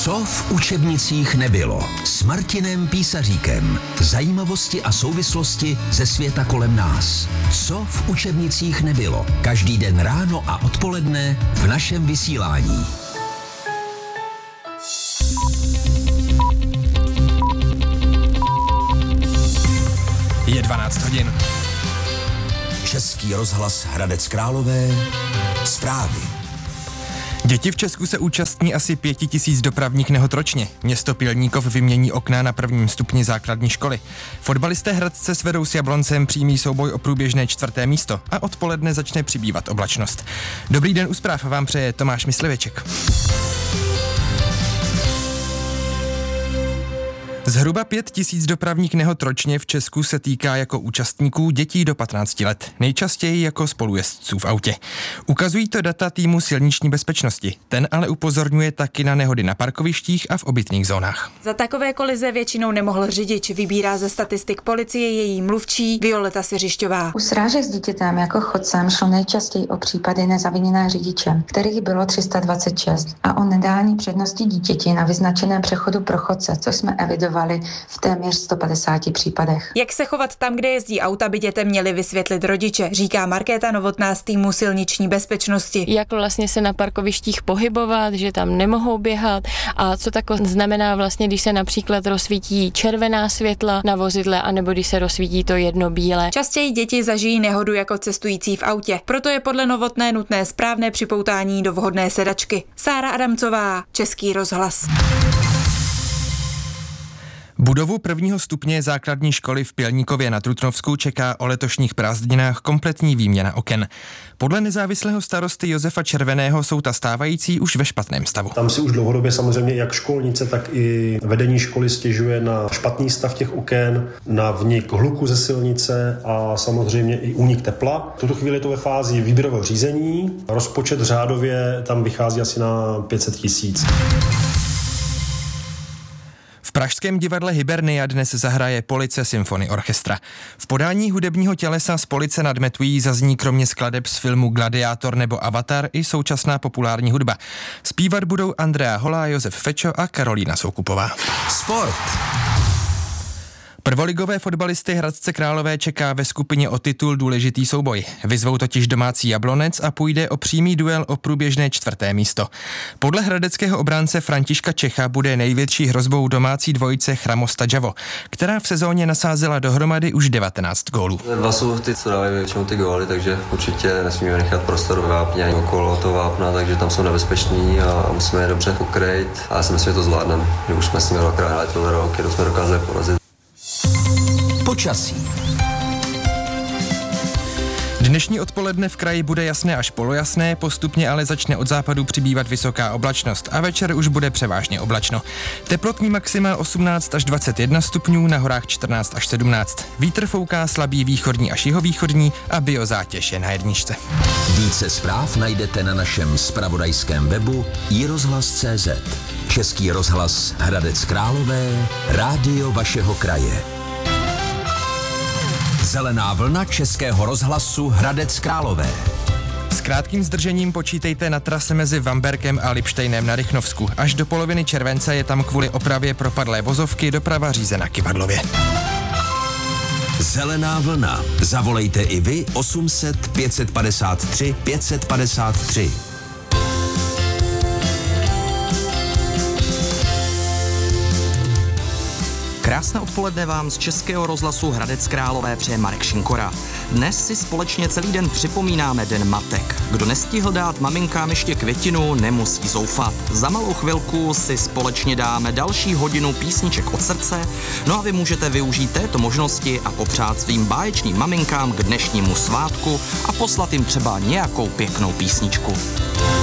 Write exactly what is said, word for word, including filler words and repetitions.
Co v učebnicích nebylo? S Martinem Písaříkem. Zajímavosti a souvislosti ze světa kolem nás. Co v učebnicích nebylo? Každý den ráno a odpoledne v našem vysílání. Je dvanáct hodin. Český rozhlas Hradec Králové. Zprávy. Děti v Česku se účastní asi pěti tisíc dopravních nehod ročně. Město Pilníkov vymění okna na prvním stupni základní školy. Fotbalisté Hradce svedou s Jabloncem přímý souboj o průběžné čtvrté místo a odpoledne začne přibývat oblačnost. Dobrý den u zpráv vám přeje Tomáš Mysliveček. Zhruba pět tisíc dopravních nehod ročně v Česku se týká jako účastníků dětí do patnácti let, nejčastěji jako spolujezdců v autě. Ukazují to data týmu silniční bezpečnosti. Ten ale upozorňuje taky na nehody na parkovištích a v obytných zónách. Za takové kolize většinou nemohl řidič, vybírá ze statistik policie její mluvčí Violeta Seřišťová. U srážek s dítětem jako chodcem šlo nejčastěji o případy nezaviněné řidiče, kterých bylo tři sta dvacet šest, a o nedání přednosti dítěti na vyznačeném přechodu pro chodce, co jsme evidovali v téměř sto padesáti případech. Jak se chovat tam, kde jezdí auta, by dětem měli vysvětlit rodiče, říká Markéta Novotná z týmu silniční bezpečnosti. Jak vlastně se na parkovištích pohybovat, že tam nemohou běhat a co tak znamená vlastně, když se například rozsvítí červená světla na vozidle, anebo když se rozsvítí to jedno bílé. Častěji děti zažijí nehodu jako cestující v autě. Proto je podle Novotné nutné správné připoutání do vhodné sedačky. Sára Adamcová, Český rozhlas. Budovu prvního stupně základní školy v Pilníkově na Trutnovsku čeká o letošních prázdninách kompletní výměna oken. Podle nezávislého starosty Josefa Červeného jsou ta stávající už ve špatném stavu. Tam si už dlouhodobě samozřejmě jak školnice, tak i vedení školy stěžuje na špatný stav těch oken, na vnik hluku ze silnice a samozřejmě i únik tepla. V tuto chvíli je to ve fázi výběrového řízení. Rozpočet řádově tam vychází asi na pět set tisíc. V pražském divadle Hibernia dnes zahraje Police Symphony Orchestra. V podání hudebního tělesa z Police nad Metují zazní kromě skladeb z filmu Gladiátor nebo Avatar i současná populární hudba. Zpívat budou Andrea Holá, Josef Fečo a Karolína Soukupová. Sport. Prvoligové fotbalisty Hradce Králové čeká ve skupině o titul důležitý souboj. Vyzvou totiž domácí Jablonec a půjde o přímý duel o průběžné čtvrté místo. Podle hradeckého obránce Františka Čecha bude největší hrozbou domácí dvojice Chramosta Javo, která v sezóně nasázela dohromady už devatenáct gólů. Dva jsou ty, co dávají většinou ty góly, takže určitě nesmíme nechat prostor ve vápně ani okolo toho vápna, takže tam jsou nebezpeční a musíme je dobře pokryt. A já si myslím, že to zvládneme. Už jsme s nimi dvakrát hráli tenhle rok, kterou jsme dokázali porazit. Počasí. Dnešní odpoledne v kraji bude jasné až polojasné, postupně ale začne od západu přibývat vysoká oblačnost a večer už bude převážně oblačno. Teplotní maxima osmnáct až dvacet jedna stupňů, na horách čtrnáct až sedmnáct. Vítr fouká slabý východní až jihovýchodní a biozátěž je na jedničce. Více zpráv najdete na našem zpravodajském webu i rozhlas tečka cé zet. Český rozhlas Hradec Králové, rádio vašeho kraje. Zelená vlna Českého rozhlasu Hradec Králové. S krátkým zdržením počítejte na trase mezi Vamberkem a Lipštejnem na Rychnovsku. Až do poloviny července je tam kvůli opravě propadlé vozovky doprava řízena kyvadlově. Zelená vlna. Zavolejte i vy osm set pět set padesát tři pět set padesát tři. Krásné odpoledne vám z Českého rozhlasu Hradec Králové přeje Marek Šinkora. Dnes si společně celý den připomínáme Den matek. Kdo nestihl dát maminkám ještě květinu, nemusí zoufat. Za malou chvilku si společně dáme další hodinu písniček od srdce, no a vy můžete využít této možnosti a popřát svým báječným maminkám k dnešnímu svátku a poslat jim třeba nějakou pěknou písničku.